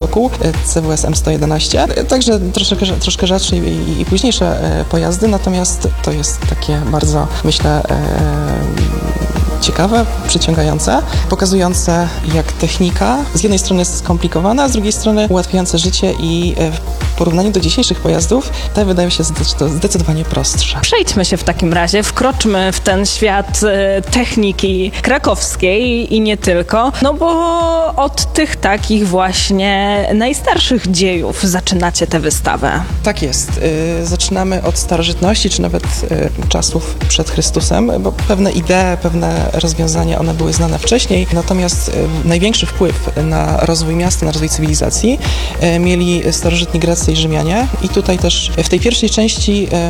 roku, CWS M111, także troszkę rzadsze i późniejsze pojazdy, natomiast to jest takie bardzo, myślę, ciekawe, przyciągające, pokazujące, jak technika z jednej strony jest skomplikowana, a z drugiej strony ułatwiające życie i w porównaniu do dzisiejszych pojazdów te wydają się zdecydowanie prostsze. Przejdźmy się w takim razie, wkroczmy w ten świat techniki krakowskiej i nie tylko, no bo od tych takich właśnie najstarszych dziejów zaczynacie tę wystawę. Tak jest. Zaczynamy od starożytności, czy nawet czasów przed Chrystusem, bo pewne idee, pewne rozwiązania, one były znane wcześniej, natomiast największy wpływ na rozwój miasta, na rozwój cywilizacji mieli starożytni Grecy i Rzymianie i tutaj też w tej pierwszej części